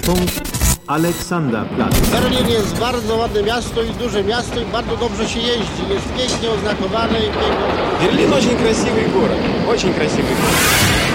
Punkt Aleksanderplatz. Berlin jest bardzo ładne miasto i duże miasto i bardzo dobrze się jeździ. Jest pięknie oznakowane i pięknie... Берлин очень красивый город, очень красивый город.